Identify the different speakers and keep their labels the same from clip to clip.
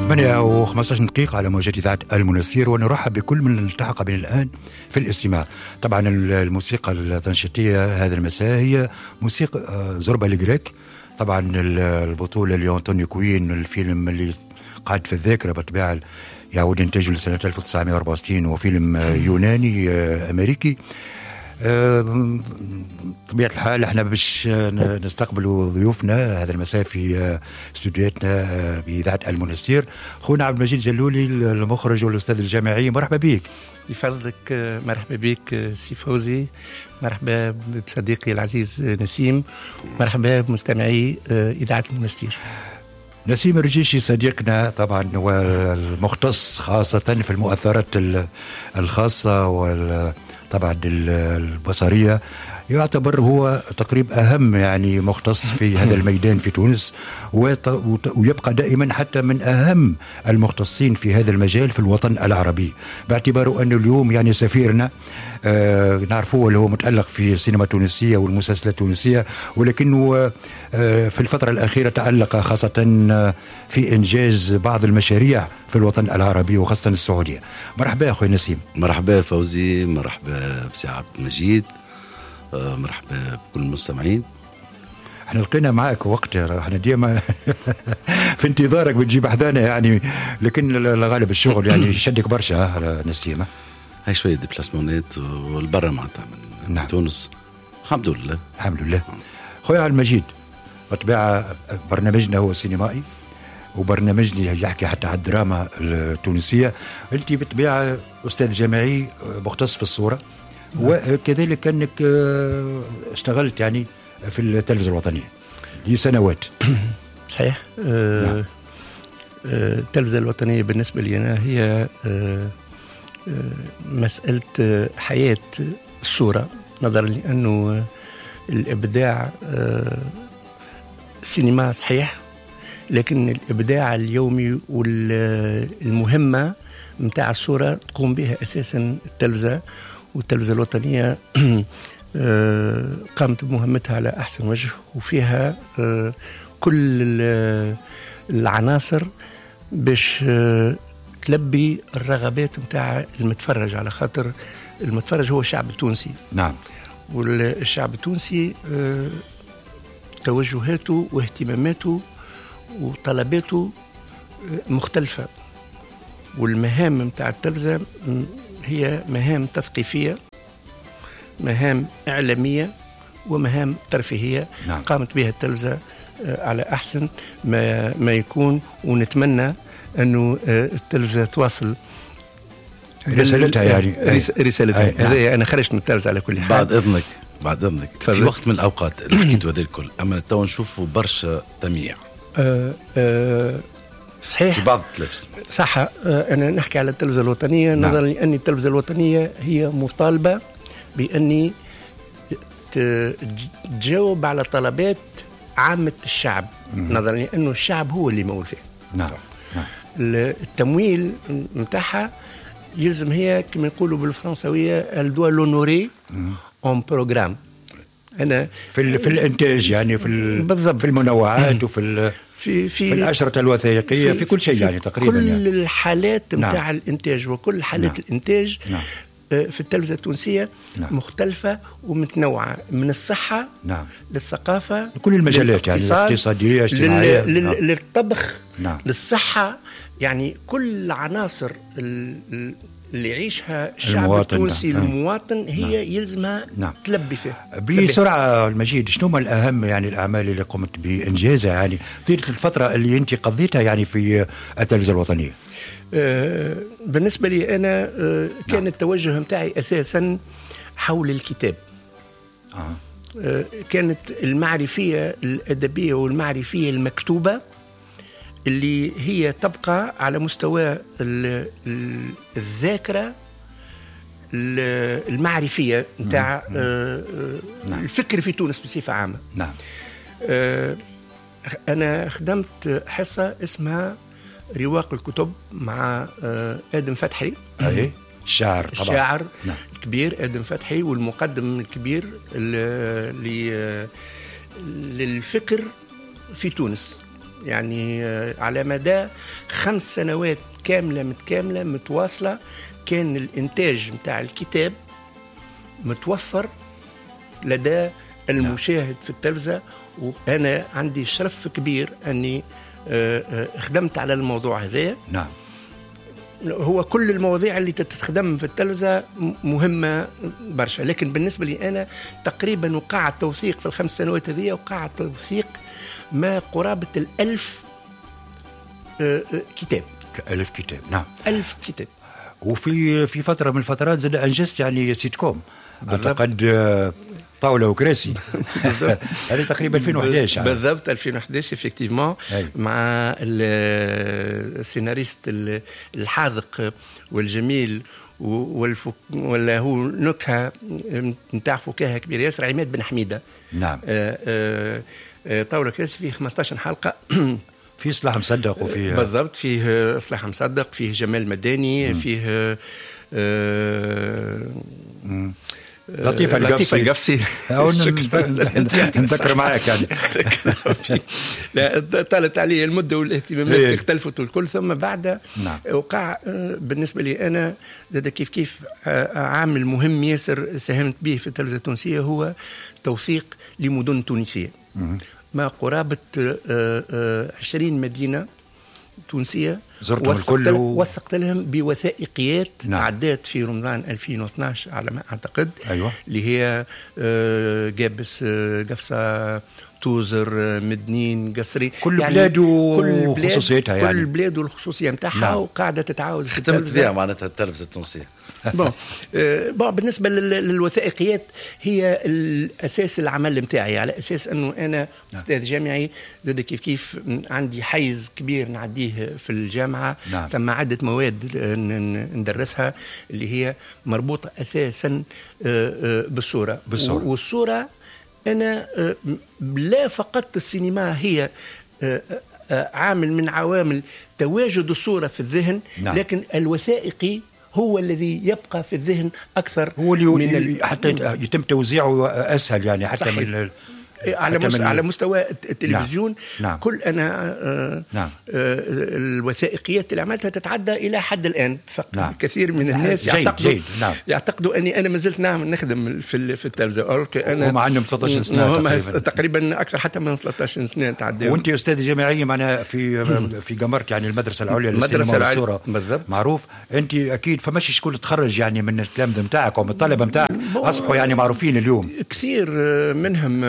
Speaker 1: 8:15 دقيقة على موجات إذاعة المنستير، ونرحب بكل من التحق بنا الآن في الاستماع. طبعا الموسيقى التنشيطية هذا المساء هي موسيقى زوربا الجريك، طبعا البطولة لأنطونيو كوين، الفيلم اللي قاعد في الذاكرة بالطبيعة يعود إنتاجه لسنة 1964، وفيلم يوناني أمريكي. طبيعة الحال احنا باش نستقبلوا ضيوفنا هذا المساء في استوديوهاتنا بإذاعة المنستير. خونا عبد المجيد جلولي المخرج والأستاذ الجامعي، مرحبا بك.
Speaker 2: يفضلك، مرحبا بك سي فوزي، مرحبا بصديقي العزيز نسيم، مرحبا بمستمعي إذاعة المنستير.
Speaker 1: نسيم الرجيشي صديقنا طبعا والمختص خاصة في المؤثرات الخاصة طبعا البصرية، يعتبر هو تقريبا أهم يعني مختص في هذا الميدان في تونس، ويبقى دائما حتى من أهم المختصين في هذا المجال في الوطن العربي، باعتباره أنه اليوم يعني سفيرنا. نعرفوه اللي هو متألق في السينما التونسية والمسلسلات التونسية، ولكنه في الفترة الأخيرة تألق خاصة في إنجاز بعض المشاريع في الوطن العربي وخاصة السعودية. مرحبا أخوي نسيم.
Speaker 3: مرحبا فوزي، مرحبا بسي عبد المجيد، مرحبا بكل المستمعين.
Speaker 1: احنا لقينا معك وقت، احنا ديما في انتظارك بتجيب حذانا يعني، لكن غالب الشغل يعني شدك برشا نسيمة.
Speaker 3: هاي شوية ديبلاسمونات والبرا معناتها من نعم. تونس. الحمد لله
Speaker 1: الحمد لله. خويا عبد المجيد، بالطبيعة برنامجنا هو سينمائي، وبرنامجنا يحكي حتى على الدراما التونسية. انت بالطبيعة أستاذ جامعي مختص في الصورة، وكذلك أنك اشتغلت يعني في التلفزيون الوطنية لسنوات.
Speaker 2: صحيح. التلفزيون الوطنية بالنسبة لي أنا هي مسألة حياة الصورة، نظرا لأنه الإبداع السينما صحيح، لكن الإبداع اليومي والمهمة متاع الصورة تقوم بها أساسا التلفزة، والتلفزة الوطنية قامت بمهمتها على أحسن وجه، وفيها كل العناصر باش تلبي الرغبات متاع المتفرج، على خاطر المتفرج هو الشعب التونسي.
Speaker 1: نعم.
Speaker 2: والشعب التونسي توجهاته واهتماماته وطلباته مختلفة، والمهام متاع التلفزة هي مهام تثقيفية، مهام إعلامية، ومهام ترفيهية. نعم. قامت بها التلفزة على أحسن ما يكون، ونتمنى أنه التلفزة تواصل
Speaker 1: رسالتها يعني
Speaker 2: رسالتها. نعم. أنا خرجت من التلفزة على كل حال.
Speaker 3: بعد إذنك في وقت من الأوقات اللي حكيتوا هذا الكل، أما تو نشوفوا برشا تمييع
Speaker 2: صحيح
Speaker 3: في بعض التلفزيون.
Speaker 2: صح. أنا نحكي على التلفزة الوطنية. نعم. نظرا لأن التلفزة الوطنية هي مطالبة بأني تجاوب على طلبات عامة الشعب، نظرا لأنه الشعب هو اللي يمول فيه.
Speaker 1: نعم.
Speaker 2: التمويل متاعها يلزم هي كما يقولوا بالفرنسوية الدوا لونوري اون بروغرام. أنا
Speaker 1: في الإنتاج يعني بالضبط، في المنوعات وفي في الأشرطة الوثائقية، في كل شيء يعني تقريبا
Speaker 2: كل
Speaker 1: يعني.
Speaker 2: الحالات متاع الإنتاج وكل حالات الإنتاج في التلفزة التونسية مختلفة ومتنوعة، من الصحة للثقافة،
Speaker 1: كل المجالات يعني الاقتصادية اجتماعية،
Speaker 2: للطبخ، للصحة، يعني كل عناصر اللي يعيشها الشعب التونسي المواطن هي يلزمها تلبي فيه.
Speaker 1: بسرعة المجيد، شنو ما الأهم يعني الأعمال اللي قمت بإنجازها يعني طيلة الفترة اللي أنت قضيتها يعني في التلفزة الوطنية؟
Speaker 2: بالنسبة لي أنا كان التوجه متاعي أساسا حول الكتاب. كانت المعرفية الأدبية والمعرفية المكتوبة اللي هي تبقى على مستوى الذاكرة المعرفية متاع الفكر في تونس بصفة عامة.
Speaker 1: نعم.
Speaker 2: أنا خدمت حصة اسمها رواق الكتب مع آدم فتحي، الشاعر الكبير آدم فتحي، والمقدم الكبير للفكر في تونس. يعني على مدى 5 سنوات كاملة متكاملة متواصلة كان الإنتاج متاع الكتاب متوفر لدى المشاهد في التلفزة. وأنا عندي شرف كبير أني خدمت على الموضوع هذا.
Speaker 1: نعم.
Speaker 2: هو كل المواضيع اللي تتخدم في التلفزة مهمة برشا، لكن بالنسبة لي أنا تقريبا وقع التوثيق في ال5 سنوات هذه، وقع التوثيق ما قرابة 1000 كتاب.
Speaker 1: 1000 كتاب. نعم
Speaker 2: 1000 كتاب.
Speaker 1: وفي فترة من الفترات زاد أنجزت يعني سيت كوم أعتقد طاولة وكراسي. هذه تقريبا 2011.
Speaker 2: بالضبط 2011 افكتيفمون، مع السيناريست الحاذق والجميل ولا هو نكهة نتاع فكاهة كبيرة ياسر، عماد بن حميدة.
Speaker 1: نعم.
Speaker 2: طاولة كراسي فيه 15 حلقة.
Speaker 1: في إصلاح مصدق وفيه
Speaker 2: بالضبط، فيه إصلاح مصدق، فيه جمال مداني، فيه
Speaker 1: لطيف القفصي. نذكر معاك يعني.
Speaker 2: لا طالت علي المدة والاهتمامات اختلفت والكل، ثم بعد وقع بالنسبة لي أنا زاد كيف عامل مهم ياسر ساهمت به في التلفزة التونسية، هو توثيق لمدن تونسية. ما قرابة 20 مدينة تونسية
Speaker 1: زرتهم الكل
Speaker 2: وثقت لهم بوثائقيات. عدات في رمضان 2012 على ما أعتقد.
Speaker 1: أيوة.
Speaker 2: اللي هي جابس، قفصة، توزر، مدنين، قصري،
Speaker 1: كل يعني بلاد وخصوصيتها، يعني
Speaker 2: كل بلاد والخصوصية متاعها. وقاعدة تتعاود في
Speaker 3: ختمت بها معناتها التلفزة التونسية.
Speaker 2: بالنسبة للوثائقيات هي الأساس العمل متاعي، على أساس أنه أنا أستاذ جامعي، زاد كيف عندي حيز كبير نعديه في الجامعة. ثم عدة مواد ندرسها اللي هي مربوطة أساسا بالصورة. والصورة أنا لا فقط السينما هي عامل من عوامل تواجد الصورة في الذهن، لكن الوثائقي هو الذي يبقى في الذهن أكثر،
Speaker 1: هو اللي حتى يتم توزيعه أسهل يعني حتى من
Speaker 2: على مستوى التلفزيون. كل أنا الوثائقيات اللي عملتها تتعدى إلى حد الآن. كثير من الناس يعتقدوا أني أنا ما زلت نخدم في التلفزيون،
Speaker 1: هم عندهم 13 سنة
Speaker 2: تقريبا أكثر حتى من 13 سنة تعدى.
Speaker 1: وأنت أستاذ جامعي معنا في قمرت يعني المدرسة العليا للسينما والصورة، معروف. أنت أكيد فماشي شكون تخرج يعني من التلامذة متاعك أو من الطلبة متاعك أصبحوا يعني معروفين اليوم كثير
Speaker 2: منهم.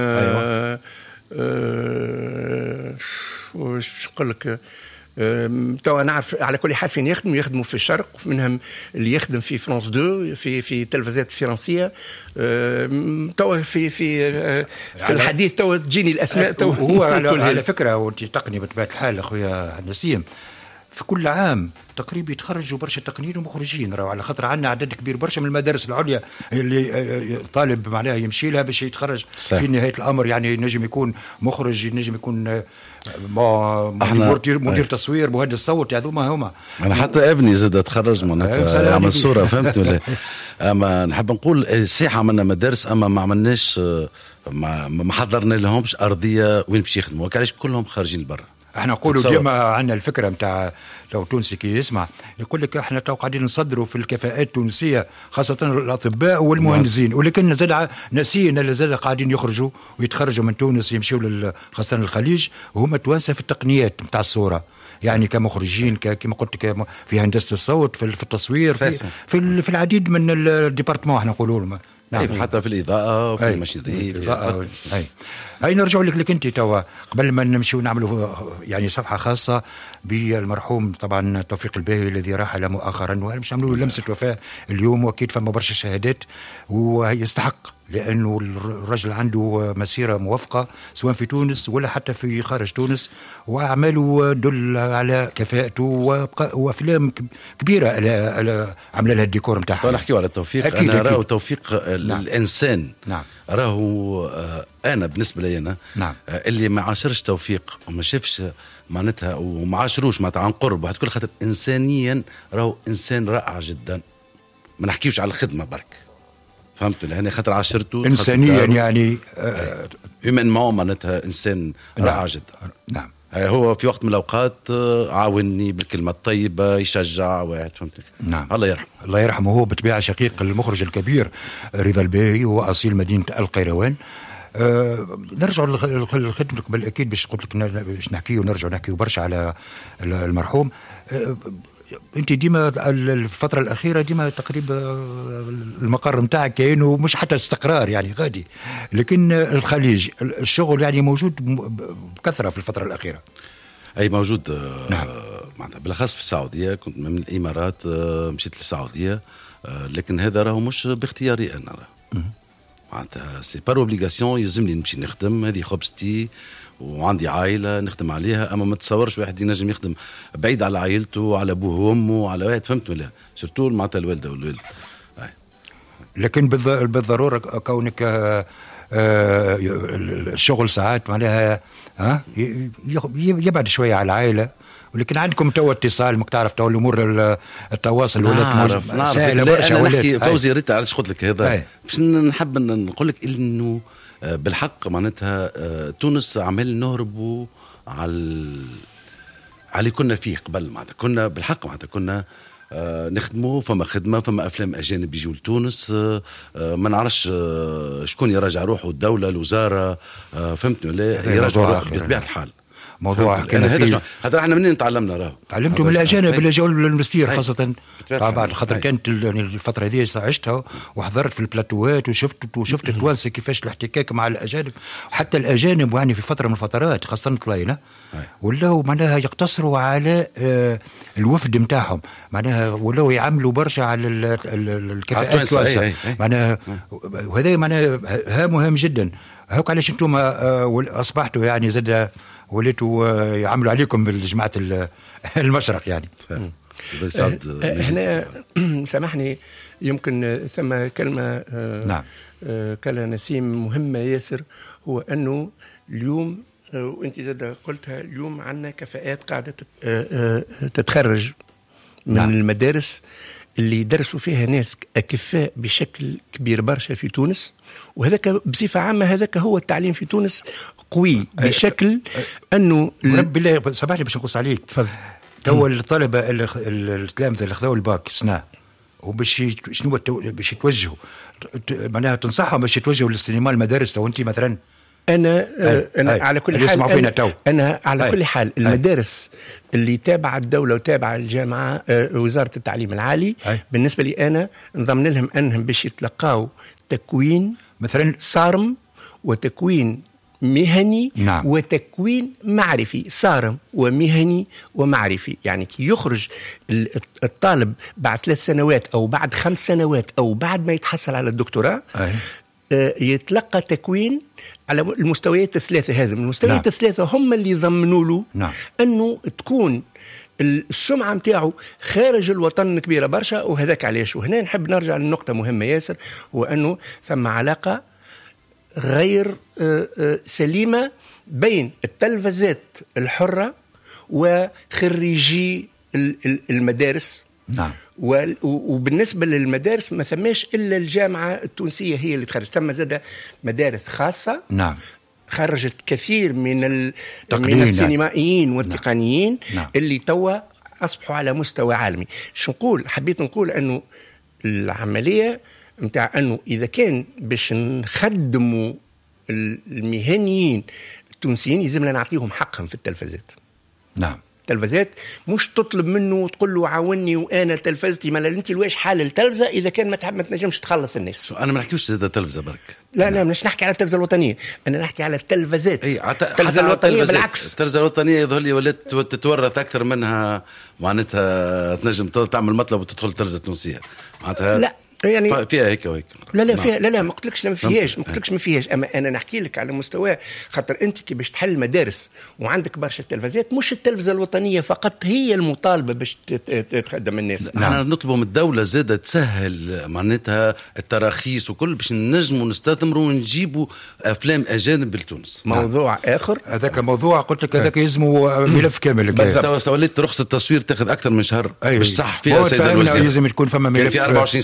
Speaker 2: وش نقول لك، تو نعرف على كل حال فين يخدموا في الشرق، منهم اللي يخدم في فرانس 2 في تلفزيات فرنسيه. تو في الحديث تو تجيني الاسماء. تو
Speaker 1: هو على فكره، وانت تقني بطبيعه الحال اخويا نسيم، في كل عام تقريبا يتخرجوا برشا تقنيين ومخرجين، راهو على خاطر عندنا عدد كبير برشا من المدارس العليا اللي طالب معناها يمشي لها باش يتخرج في نهايه الامر، يعني ينجم يكون مخرج، ينجم يكون مدير تصوير، مهندس صوت، هذوما هما.
Speaker 3: انا حتى ابني زاد تخرج معناتها عمل صوره، فهمت ولا؟ اما نحب نقول صحيح عملنا مدارس، اما ما عملناش، ما حضرنا لهمش ارضيه وين باش يخدموا، وكالاش كلهم خارجين لبرا.
Speaker 1: احنا نقولوا ديما عندنا الفكره نتاع لو تونسي كي يسمع يقول لك احنا تو قاعدين نصدروا في الكفاءات التونسيه خاصه الاطباء والمهندسين، ولكن زاد نسينا اللي زاد قاعدين يخرجوا ويتخرجوا من تونس يمشوا خاصه الخليج، وهم توانسه في التقنيات نتاع الصوره، يعني كمخرجين كما قلت في هندسه الصوت، في التصوير، في العديد من الديبارتمون احنا نقولوا لهم.
Speaker 3: نعم. حتى في الإضاءة وفي المشيري.
Speaker 1: هاي نرجع لك أنت توا قبل ما نمشي نعملوا يعني صفحة خاصة بالمرحوم طبعا توفيق الباهي الذي راح مؤخرا، ومش نعملوا لمسة وفاة اليوم، وأكيد فما برشا شهادات ويستحق، لأنه الرجل عنده مسيرة موفقة سواء في تونس ولا حتى في خارج تونس، وأعماله دل على كفاءته، وأفلام كبيرة عمل لها الديكور متاعها.
Speaker 3: نحكيو على التوفيق، أنا راه توفيق الإنسان.
Speaker 1: نعم.
Speaker 3: راهو أنا بالنسبة لي أنا اللي ما عاشرش توفيق وما شافش معناتها وما عاشروش معناتها عن قرب واحد كل خاطر إنسانيا راهو إنسان رائع جدا، ما نحكيوش على الخدمة برك، فهمت لهنا خاطر عاشرته
Speaker 1: إنسانيا يعني
Speaker 3: يمن ما معناتها إنسان رائع جدا.
Speaker 1: نعم.
Speaker 3: هو في وقت من الأوقات عاونني بالكلمة الطيبة، يشجع واحد، فهمتني.
Speaker 1: نعم.
Speaker 3: الله يرحمه.
Speaker 1: الله يرحمه. هو بالطبيعة شقيق المخرج الكبير رضا الباهي، هو أصيل مدينة القيروان. نرجع لخدمتك بالأكيد باش قلت لك باش نحكي ونرجع نحكي برشا على المرحوم. انت ديما الفتره الاخيره ديما تقريبا المقر نتاعك كانه مش حتى استقرار يعني غادي، لكن الخليج الشغل يعني موجود بكثره في الفتره الاخيره.
Speaker 3: اي موجود.
Speaker 1: نعم.
Speaker 3: معناتها بالاخص في السعوديه، كنت من الامارات مشيت للسعوديه، لكن هذا راهو مش باختياري انا، معناتها سي بار اوبليغاسيون، يلزمني نمشي نخدم، هذه خبزتي وعندي عائلة نخدم عليها. أما ما تصورش واحد ينجم يخدم بعيد على عائلته، على أبوه وأمه، على واحد، فهمت ولا؟ سورتو معناتها الوالدة والوالد.
Speaker 1: لكن بالضرورة كونك الشغل ساعات معناها يبعد شوية على العائلة، ولكن عندكم تو اتصال، مك تعرف تو الامور التواصل ولات سهله برشا.
Speaker 3: انا نحكي فوزي ريتا، علاش قلت لك هذا باش نحب نقول لك انه بالحق معناتها تونس عمل نهربوا على كنا فيه قبل، معناتها كنا بالحق معناتها كنا نخدموا، فما خدمه، فما افلام اجانب يجوا لتونس، ما نعرفش شكون يراجع روحه، الدوله، الوزاره، فهمتني ولا يراجع روحه بطبيعه الحال.
Speaker 1: موضوع كان فيه
Speaker 3: هذا احنا منين تعلمنا راهو؟
Speaker 1: تعلمته من الاجانب اللي جاوا للمستير خاصه طبعا، خاطر كانت يعني الفتره هذه عشتها وحضرت في البلاتوات وشفت التوانسه كيفاش الاحتكاك مع الاجانب، حتى الاجانب يعني في فتره من الفترات خاصه طلينا ولاو معناها يقتصروا على الوفد نتاعهم، معناها ولاو يعملوا برشا على الكفاءات التوانسه معناها، وهذا معناها مهم جدا. هاك علاش انتم اصبحتوا يعني زاد وليتوا يعملوا عليكم بالجماعة المشرق يعني.
Speaker 2: هنا سامحني، يمكن ثم كلمة
Speaker 1: نعم
Speaker 2: قالها نسيم مهمة ياسر، هو أنه اليوم وانت زاد قلتها، اليوم عندنا كفاءات قاعدة تتخرج من نعم. المدارس اللي درسوا فيها ناس أكفاء بشكل كبير برشا في تونس، وهذاك بصفة عامة هذاك هو التعليم في تونس قوي بشكل أنه
Speaker 1: بالله سامحني باش نقص عليك.
Speaker 2: تفضل.
Speaker 1: تو الطلبة التلامذة اللي خذوا الباك سنة وباش شنو باش يتوجهوا، معناها تنصحهم باش يتوجهوا للسينما المدارس. لو أنت مثلا
Speaker 2: أنا على كل حال أنا على كل حال المدارس اللي تابع الدولة وتابع الجامعة وزارة التعليم العالي بالنسبة لي أنا نضمن لهم أنهم باش يتلقاوا تكوين مثلا صارم وتكوين مهني نعم. وتكوين معرفي صارم ومهني ومعرفي. يعني كي يخرج الطالب بعد 3 سنوات أو بعد 5 سنوات أو بعد ما يتحصل على الدكتوراه يتلقى تكوين على المستويات الثلاثة. هذه المستويات نعم. الثلاثة هم اللي يضمنوا له نعم. أنه تكون السمعة متاعه خارج الوطن كبيرة برشا. وهذاك علاش، وهنا نحب نرجع للنقطة مهمة ياسر، هو أنه ثم علاقة غير سليمة بين التلفزات الحرة وخريجي المدارس نعم. وبالنسبة للمدارس ما ثماش إلا الجامعة التونسية هي اللي تخرج، ثم زاد مدارس خاصة نعم. خرجت كثير من السينمائيين والتقنيين نعم. اللي توا أصبحوا على مستوى عالمي. شو نقول؟ حبيت نقول أنه العملية متاع أنه إذا كان باش نخدموا المهنيين التونسيين يلزمنا نعطيهم حقهم في التلفزات نعم. التلفزات مش تطلب منه وتقول له عاوني وانا تلفزتي، ما انت الواش حال التلفزه اذا كان ما تنجمش تخلص الناس.
Speaker 3: انا ما نحكيوش زاد تلفزه برك،
Speaker 2: لا مش نحكي على التلفزه الوطنيه، انا نحكي على التلفزات. التلفزه الوطنيه بالعكس،
Speaker 3: التلفزه الوطنيه يظهر لي ولات تتورث اكثر منها، معناتها تنجم تعمل مطلب وتدخل التلفزه التونسيه معناتها
Speaker 2: لا يعني
Speaker 3: فيها هيك وهيك.
Speaker 2: لا فيها لا ما قلتلكش ما فيهاش، ما قلتلكش ما فيهاش، اما انا نحكي لك على مستوى خاطر انت كي باش تحل مدارس وعندك برشا التلفزات، مش التلفزه الوطنيه فقط هي المطالبه باش تخدم الناس.
Speaker 3: نحن نطلبوا من الدوله زاده تسهل معناتها التراخيص وكل باش نجموا نستثمروا ونجيبوا افلام اجانب لتونس.
Speaker 2: موضوع اخر
Speaker 1: هذاك موضوع قلت لك هذاك يلزموا ملف كامل.
Speaker 3: وليت رخصه التصوير تاخذ اكثر من شهر باش صح فيها سيد الوزير،
Speaker 1: لازم تكون فما ملف
Speaker 3: في 24 ساعه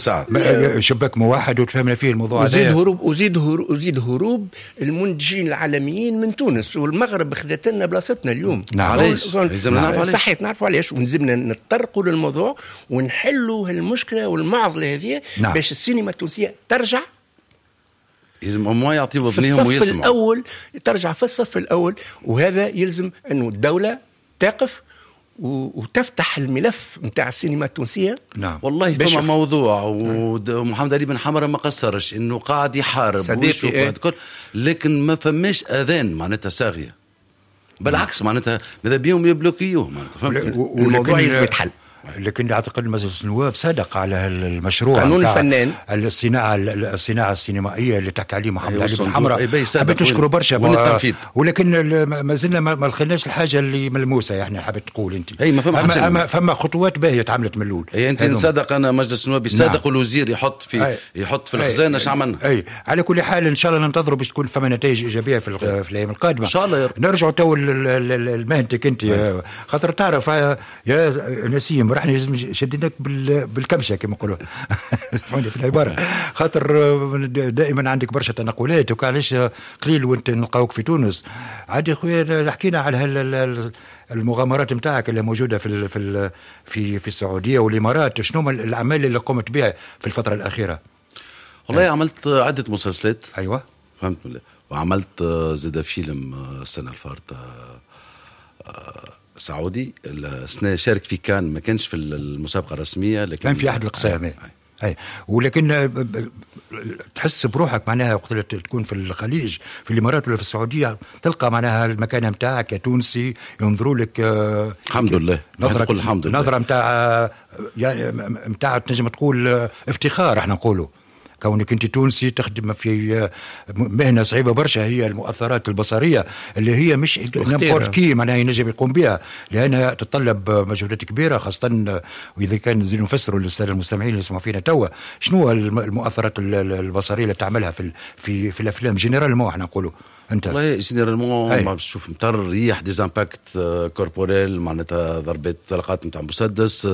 Speaker 1: شباك موحد وتفهمنا فيه الموضوع هذا.
Speaker 2: وزيد هروب المنتجين العالميين من تونس والمغرب خذت لنا بلاصتنا اليوم. صحيح نعرفوا علاش، ولازمنا نتطرقوا للموضوع ونحلوا المشكله والمعضله هذه باش السينما التونسيه ترجع.
Speaker 3: لازم ما يعطيوا ابنهم ويسمعوا. في الصف
Speaker 2: الأول ترجع في الصف الأول، وهذا يلزم أنه الدولة تقف وتفتح الملف متاع السينما التونسية.
Speaker 3: نعم والله ثم موضوع ومحمد علي بن حمرة ما قصرش انه قاعد يحارب ويشوف لكن ما فماش اذان معناتها صاغية، بالعكس معناتها ماذا بيهم يبلوكيوه معناتها.
Speaker 2: والموضوع يلزم يتحل.
Speaker 1: لكن اعتقد مجلس النواب صادق على المشروع
Speaker 2: قانون الفنان،
Speaker 1: الصناعه السينمائيه اللي تحكي عليه محمد علي بن حمرة. حبيت نشكره برشا ولكن ما زلنا ما لقيناش الحاجه اللي ملموسه. يعني حبيت تقول انت
Speaker 3: ما
Speaker 1: فما خطوات باهيه تعملت من الاول.
Speaker 3: انت نصدق انا مجلس النواب يصدق والوزير يحط في الخزانه ايش عملنا.
Speaker 1: على كل حال ان شاء الله ننتظروا باش تكون فما نتائج ايجابيه في الايام القادمه
Speaker 3: ان شاء الله.
Speaker 1: نرجعوا تو لمهنتك انت، خاطر تعرف يا نسيم راح شديناك بالكمشه كما يقولوا في العباره، خاطر دائما عندك برشا تنقلات وعلاش قليل وانت نلقاوك في تونس. عادي خويا حكينا على المغامرات نتاعك اللي موجوده في السعوديه والامارات. شنو الاعمال اللي قمت بها في الفتره الاخيره؟
Speaker 3: والله عملت عده مسلسلات.
Speaker 1: ايوه
Speaker 3: فهمت. وعملت زاد فيلم السنه الفارطه سعودي السنة شارك في كان ما كانش في المسابقة الرسمية لكن
Speaker 1: كان في أحد الأقسام. ولكن تحس بروحك معناها وقت تكون في الخليج في الإمارات ولا في السعودية تلقى معناها المكانة متاعك يا تونسي ينظروا لك
Speaker 3: الحمد لله
Speaker 1: نظرة متاع تنجم تقول افتخار احنا نقوله كونك انت تونسي تخدم في مهنه صعيبه برشا هي المؤثرات البصريه اللي هي مش نمبورت كي معناها ينجم يقوم بها لانها تتطلب مجهودات كبيره خاصه واذا كان نزيد نفسروا للساده المستمعين اللي يسمعوا فينا توا شنو المؤثرات البصريه اللي تعملها في الافلام جينيرالمون احنا نقولوا انت.
Speaker 3: والله جينيرالمون ما بتشوف مطر ريح ديزامباكت كوربوريل معناتها ضربات طلقات نتاع مسدس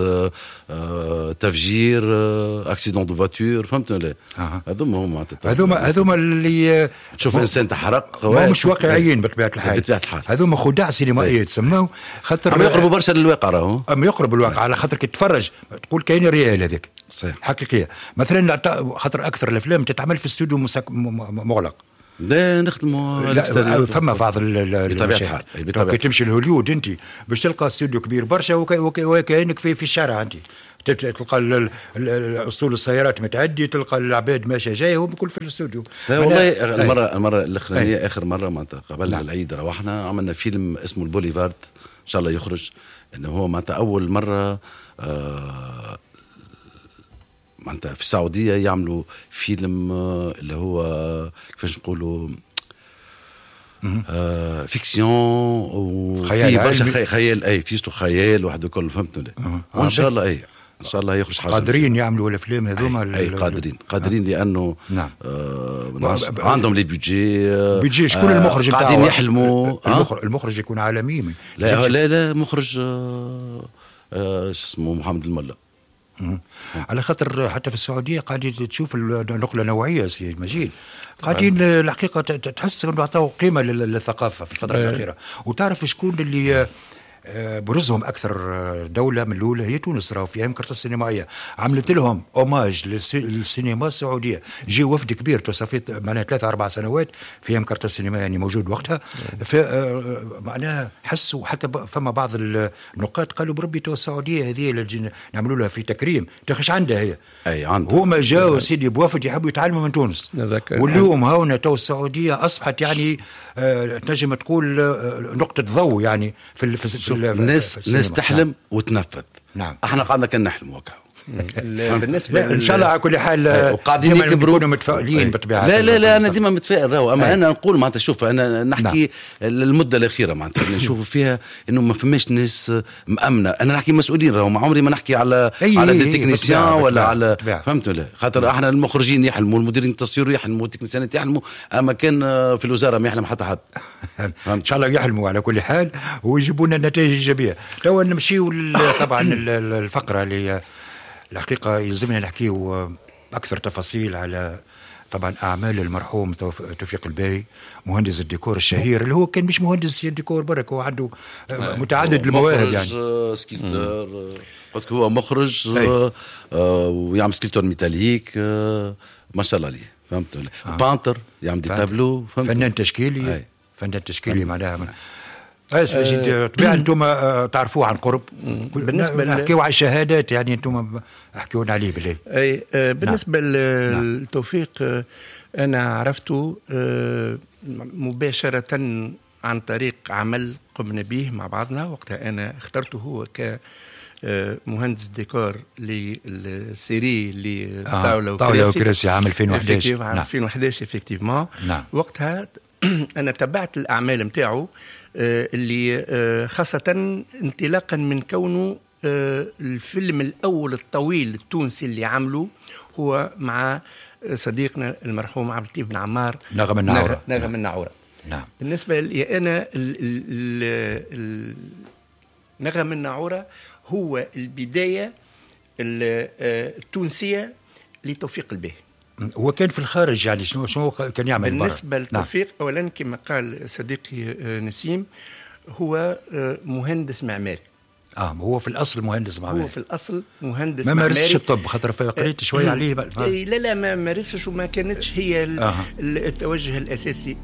Speaker 3: تفجير اكسيدون دو فاتور فهمت ولا هذوما اللي تشوف انسان تحرق
Speaker 1: مش واقعيين بطبيعه الحال. هذوما خداع سينمائيه يتسموا خاطر
Speaker 3: ما يقربوا برشا للواقع راهو
Speaker 1: يقرب الواقع على خاطر كي تتفرج تقول كاين ريال هذاك
Speaker 3: صحيح
Speaker 1: حقيقيه. مثلا خاطر اكثر الافلام تتعمل في استوديو مغلق
Speaker 3: لا نخدموا
Speaker 1: فما بعض
Speaker 3: بطبيعة الحال
Speaker 1: كي تمشي لهوليود انت باش تلقى استوديو كبير برشا وكأنك في الشارع انت تلقى اسطول السيارات متعدي تلقى العباد ماشيه جايه هو بكل في الاستوديو.
Speaker 3: لا والله المره الاخرانيه اخر مره معناتها قبل العيد روحنا عملنا فيلم اسمه البوليفارد ان شاء الله يخرج انه هو معناتها اول مره معناتها في السعوديه يعملوا فيلم اللي هو كيفاش نقولوا فيكسيون وفي برشا خيال فيستو خيال واحد الكل فهمتوا وان شاء الله ان شاء الله يخرج حاجه
Speaker 1: قادرين يعملوا الافلام هذوما
Speaker 3: قادرين لانه
Speaker 1: نعم
Speaker 3: عندهم لي بيجي
Speaker 1: شكون المخرج نتاعو
Speaker 3: قاعدين يحلموا
Speaker 1: المخرج يكون عالمي
Speaker 3: لا مخرج اسمه محمد الملا
Speaker 1: على خاطر حتى في السعوديه قاعدين تشوف النقله نوعيه سي مجيد قاعدين الحقيقه تحس انه عطاو قيمه للثقافه في الفتره الاخيره. وتعرف شكون اللي برزهم أكثر دولة من الأولى هي تونس. راهو في أيام كرتاس السينمائية عملت لهم أوماج للسينما السعودية. جي وفد كبير توصفيت معناها 3-4 سنوات في أيام كرتاس السينمائية يعني موجود وقتها. معناها حسوا حتى فما بعض النقاد قالوا بربي تو السعودية هذه اللي نعملوا لها في تكريم تخش عندها هي هما جاوا سيدي بوفد يحبوا يتعلموا من تونس. واليوم هنا تو السعودية أصبحت يعني تنجم تقول نقطة ضوء يعني في
Speaker 3: الناس تحلم وتنفذ.
Speaker 1: نعم
Speaker 3: احنا قاعدين كان نحلم وكا
Speaker 1: بالنسبه ان شاء الله على كل حال
Speaker 3: وقاعدين يكبروا
Speaker 1: متفائلين بطبيعه.
Speaker 3: لا انا ديما متفائل راهو اما انا نقول معناتها شوف انا نحكي المده الاخيره معناتها نشوف فيها انه ما فماش ناس مامنه. انا نحكي مسؤولين راهو عمري ما نحكي على دي تكنيسيان ولا على فهمت ولا خاطر احنا المخرجين يحلموا المديرين التصوير يحلموا التكنيسيانات يحلموا اما كان في الوزاره ما يحلم حتى حد.
Speaker 1: ان شاء الله يحلموا على كل حال ويجيبوا لنا نتائج ايجابيه. تو نمشيو طبعا الفقره اللي الحقيقة يلزمنا نحكيه اكثر تفاصيل على طبعا اعمال المرحوم توفيق الباهي مهندس الديكور الشهير، اللي هو كان مش مهندس ديكور برك، هو عنده متعدد المواهب يعني.
Speaker 3: سكيلتور، قلت هو مخرج ويعمل سكيلتور ميتاليك، ما شاء الله عليه، فهمت؟ بانتر يعمل دي تابلو،
Speaker 1: فنان تشكيلي. فنان تشكيلي معناها طبيعي انتم تعرفوه عن قرب. بالنسبه نحكيو على الشهادات يعني، انتم احكيون عليه بالله.
Speaker 2: اي بالنسبه للتوفيق انا عرفته مباشره عن طريق عمل قمنا به مع بعضنا. وقتها انا اخترته هو كمهندس ديكور للسيري
Speaker 1: طاولة وكراسي عام 2011.
Speaker 2: عام 2011 افكتيفمون. وقتها انا تبعت الاعمال نتاعو اللي خاصة انطلاقا من كونه الفيلم الأول الطويل التونسي اللي عمله هو مع صديقنا المرحوم عبد اللطيف بن عمار،
Speaker 1: نغم النعورة.
Speaker 2: نغم النعورة.
Speaker 1: نعم.
Speaker 2: بالنسبة لي أنا نغم النعورة هو البداية التونسية لتوفيق الباهي.
Speaker 1: هو كان في الخارج يعني شنو كان يعمل
Speaker 2: بالنسبة لتوفيق؟ أولا كما قال صديقي نسيم هو مهندس معماري.
Speaker 1: هو في الأصل مهندس معماري.
Speaker 2: هو في الأصل مهندس
Speaker 1: ما
Speaker 2: معماري.
Speaker 1: ما مارسش الطب، خاطر قريت شوية عليه بقى.
Speaker 2: لا ما مارسش، وما كانتش هي التوجه الأساسي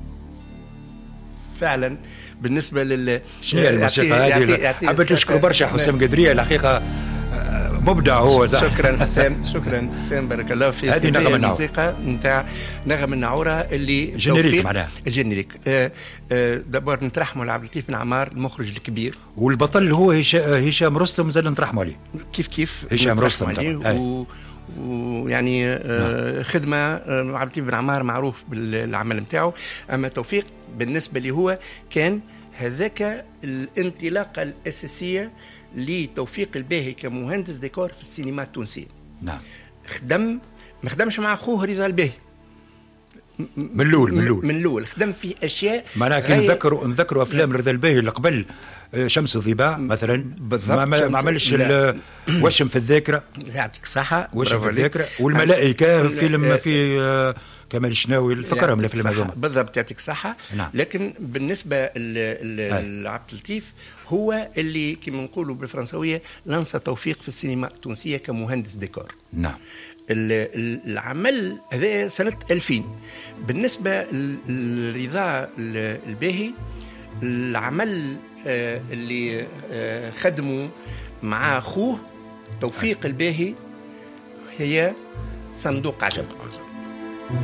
Speaker 2: فعلا بالنسبة
Speaker 1: شنو الموسيقى هذه؟ حبيت أشكر برشا حسام قدرية الحقيقة، مبدع هو.
Speaker 2: شكرا حسام، شكرا حسام، بارك الله فيك.
Speaker 1: هذه نغم النعورة،
Speaker 2: الموسيقى نتاع نغم النعورة اللي
Speaker 1: جينيريك معناها
Speaker 2: الجينيريك. دابور نترحموا على عبد اللطيف بن عمار المخرج الكبير،
Speaker 1: والبطل هو هشام رستم، زاد نترحموا عليه.
Speaker 2: كيف
Speaker 1: هشام رستم
Speaker 2: ويعني خدمة عبد اللطيف بن عمار معروف بالعمل نتاعو. أما توفيق بالنسبة لي هو كان هذاك الانطلاقة الأساسية لتوفيق الباهي كمهندس ديكور في السينما التونسية.
Speaker 1: نعم.
Speaker 2: ما خدمش مع أخوه رضا الباهي
Speaker 1: من الأول
Speaker 2: خدم في أشياء
Speaker 1: معناها كي نذكروا أفلام رضا الباهي اللي قبل شمس الضباء مثلا، ما عملش وشم في الذاكرة.
Speaker 2: يعطيك صحة.
Speaker 1: وشم في الذاكرة والملائكة فيلم في كمال الشناوي، الفكرهم الافلام هذوما
Speaker 2: بالضبط. يعطيك صحة.
Speaker 1: نعم.
Speaker 2: لكن بالنسبة لعبد اللطيف هو اللي كما نقولوا بالفرنسوية لانسى توفيق في السينما التونسية كمهندس ديكور.
Speaker 1: نعم.
Speaker 2: العمل هذا سنة 2000. بالنسبة لرضا الباهي العمل اللي خدموا مع أخوه توفيق الباهي هي صندوق عجب.